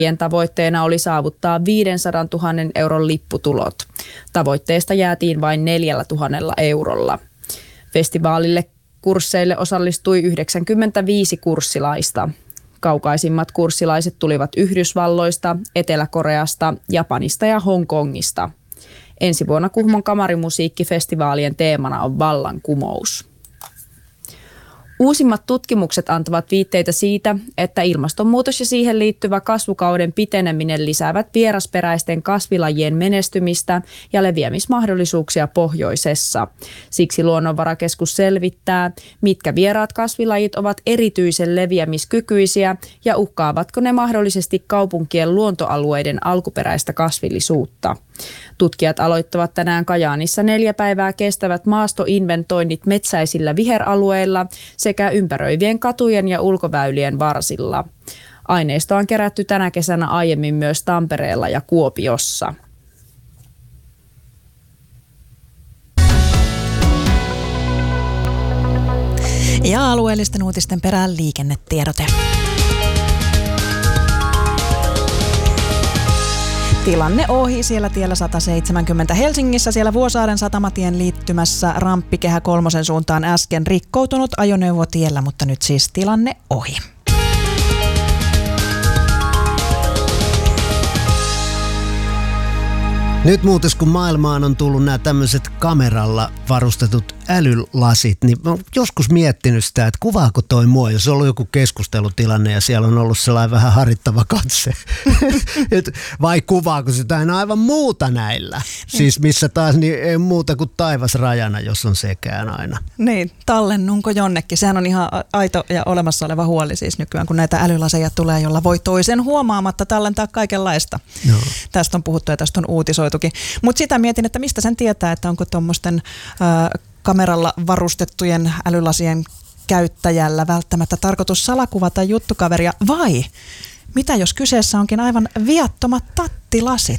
Tavoitteena oli saavuttaa 500 000 euron lipputulot. Tavoitteesta jäätiin vain 4 000 eurolla. Festivaalille kursseille osallistui 95 kurssilaista. Kaukaisimmat kurssilaiset tulivat Yhdysvalloista, Etelä-Koreasta, Japanista ja Hongkongista. Ensi vuonna Kuhmon kamarimusiikkifestivaalien teemana on vallankumous. Uusimmat tutkimukset antavat viitteitä siitä, että ilmastonmuutos ja siihen liittyvä kasvukauden piteneminen lisäävät vierasperäisten kasvilajien menestymistä ja leviämismahdollisuuksia pohjoisessa. Siksi Luonnonvarakeskus selvittää, mitkä vieraat kasvilajit ovat erityisen leviämiskykyisiä ja uhkaavatko ne mahdollisesti kaupunkien luontoalueiden alkuperäistä kasvillisuutta. Tutkijat aloittavat tänään Kajaanissa 4 päivää kestävät maastoinventoinnit metsäisillä viheralueilla sekä ympäröivien katujen ja ulkoväylien varsilla. Aineistoa on kerätty tänä kesänä aiemmin myös Tampereella ja Kuopiossa. Ja alueellisten uutisten perään liikennetiedote. Tilanne ohi siellä tiellä 170 Helsingissä, siellä Vuosaaren satamatien liittymässä ramppi Kehä kolmosen suuntaan äsken rikkoutunut ajoneuvo tiellä, mutta nyt siis tilanne ohi. Nyt muuten kun maailmaan on tullut nämä tämmöiset kameralla varustetut älylasit, niin mä oon joskus miettinyt sitä, että kuvaako toi mua, jos on ollut joku keskustelutilanne ja siellä on ollut sellainen vähän harittava katse. Vai kuvaako se jotain aivan muuta näillä? Siis missä taas niin ei muuta kuin taivas rajana, jos on sekään aina. Niin, tallennunko jonnekin? Sehän on ihan aito ja olemassa oleva huoli siis nykyään, kun näitä älylaseja tulee, jolla voi toisen huomaamatta tallentaa kaikenlaista. No. Tästä on puhuttu ja tästä on uutisoitukin. Mutta sitä mietin, että mistä sen tietää, että onko tuommoisten kameralla varustettujen älylasien käyttäjällä välttämättä tarkoitus salakuvata juttukaveria vai mitä jos kyseessä onkin aivan viattomat tattilasit?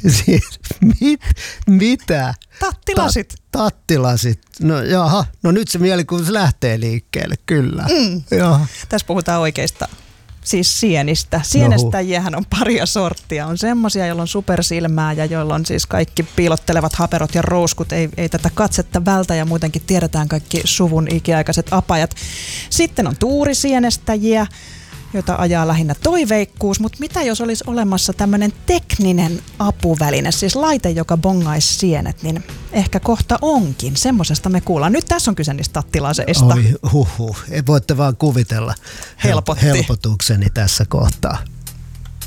Mitä? Tattilasit. Tattilasit. No jaha, no nyt se mielikuvitus lähtee liikkeelle, kyllä. Tässä puhutaan oikeista. Siis sienistä. Sienestäjiähän on paria sorttia. On semmoisia, joilla on supersilmää ja joilla on siis kaikki piilottelevat haperot ja rouskut. Ei tätä katsetta vältä ja muutenkin tiedetään kaikki suvun ikiaikaiset apajat. Sitten on tuurisienestäjiä, jota ajaa lähinnä toiveikkuus. Mutta mitä jos olisi olemassa tämmöinen tekninen apuväline, siis laite, joka bongaisi sienet, niin ehkä kohta onkin. Semmosesta me kuullaan. Nyt tässä on kyse niistä tattilaseista. Oi, voitte vaan kuvitella helpotukseni tässä kohtaa.